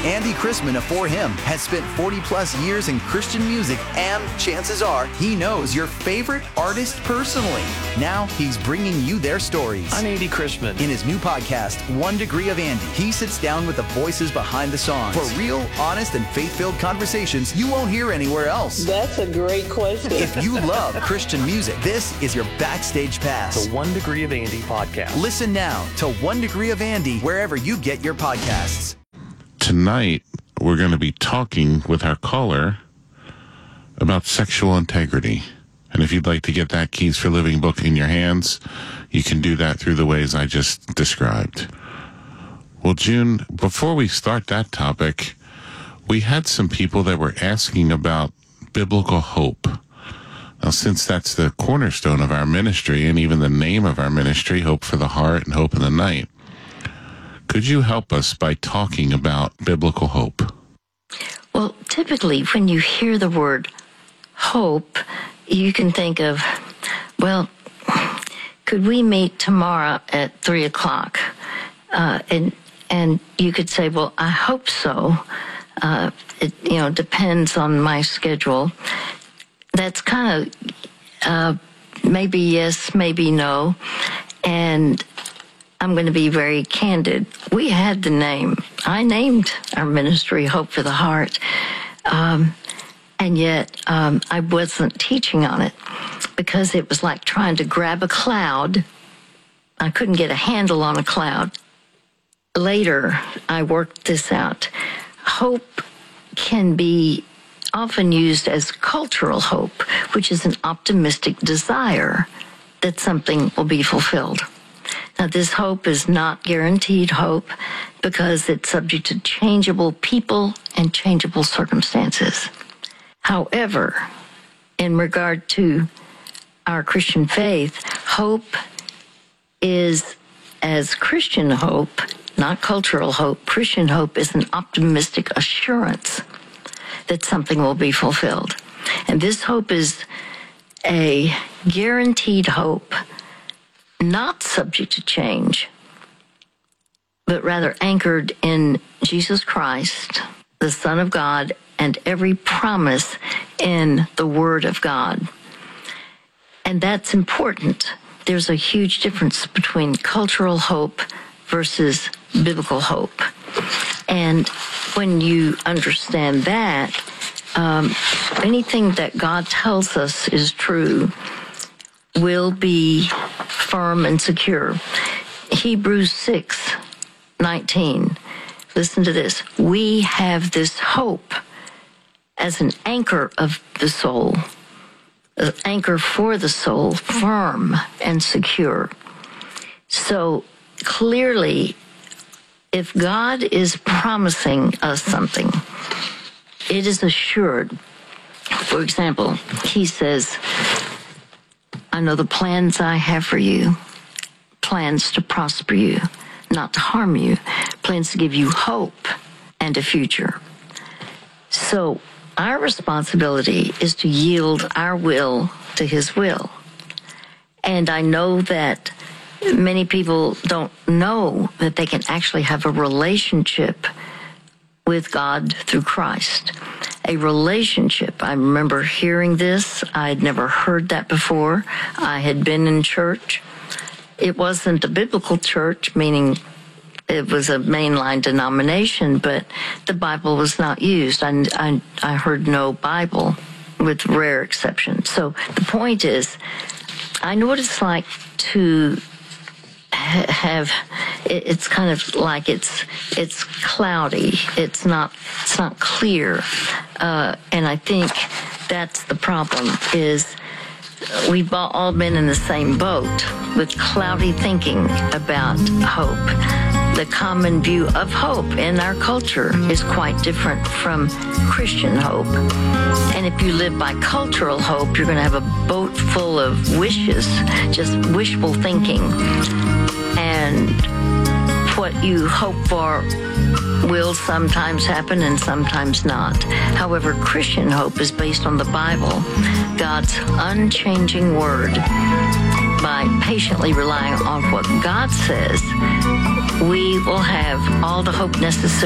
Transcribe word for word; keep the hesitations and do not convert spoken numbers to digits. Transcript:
Andy Chrisman of For Him has spent forty plus years in Christian music, and chances are he knows your favorite artist personally. Now he's bringing you their stories. I'm Andy Chrisman. In his new podcast, One Degree of Andy, he sits down with the voices behind the songs for real, honest, and faith-filled conversations you won't hear anywhere else. That's a great question. If you love Christian music, this is your backstage pass. The One Degree of Andy podcast. Listen now to One Degree of Andy wherever you get your podcasts. Tonight, we're going to be talking with our caller about sexual integrity. And if you'd like to get that Keys for Living book in your hands, you can do that through the ways I just described. Well, June, before we start that topic, we had some people that were asking about biblical hope. Now, since that's the cornerstone of our ministry and even the name of our ministry, Hope for the Heart and Hope in the Night, could you help us by talking about biblical hope? Well, typically when you hear the word hope, you can think of, well, could we meet tomorrow at three o'clock? Uh, and and you could say, well, I hope so. Uh, it, you know, depends on my schedule. That's kind of uh, maybe yes, maybe no. And I'm going to be very candid. We had the name. I named our ministry Hope for the Heart. Um, and yet um, I wasn't teaching on it because it was like trying to grab a cloud. I couldn't get a handle on a cloud. Later, I worked this out. Hope can be often used as cultural hope, which is an optimistic desire that something will be fulfilled. Now, this hope is not guaranteed hope because it's subject to changeable people and changeable circumstances. However, in regard to our Christian faith, hope is, as Christian hope, not cultural hope, Christian hope is an optimistic assurance that something will be fulfilled. And this hope is a guaranteed hope, not subject to change, but rather anchored in Jesus Christ, the Son of God, and every promise in the Word of God. And that's important. There's a huge difference between cultural hope versus biblical hope. And when you understand that, um, anything that God tells us is true will be firm and secure. Hebrews six nineteen. Listen to this. We have this hope as an anchor of the soul, an anchor for the soul, firm and secure. So clearly, if God is promising us something, it is assured. For example, he says, I know the plans I have for you, plans to prosper you, not to harm you, plans to give you hope and a future. So our responsibility is to yield our will to his will. And I know that many people don't know that they can actually have a relationship with God through Christ. A relationship. I remember hearing this. I had never heard that before. I had been in church. It wasn't a biblical church, meaning it was a mainline denomination, but the Bible was not used. I, I, I heard no Bible, with rare exceptions. So the point is, I know what it's like to have, it's kind of like it's it's cloudy. It's not it's not clear, uh, and I think that's the problem. Is we've all been in the same boat with cloudy thinking about hope. The common view of hope in our culture is quite different from Christian hope. And if you live by cultural hope, you're going to have a boat full of wishes, just wishful thinking. And what you hope for will sometimes happen and sometimes not. However, Christian hope is based on the Bible, God's unchanging word. By patiently relying on what God says, we will have all the hope necessary